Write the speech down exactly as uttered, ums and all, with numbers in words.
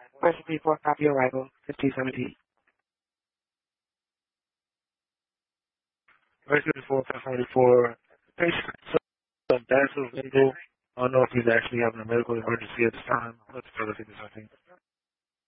Question report, copy arrival, fifteen seventeen. Rescue for for patient Basil Window. I don't know if he's actually having a medical emergency at this time. Let's further fifty seventeen.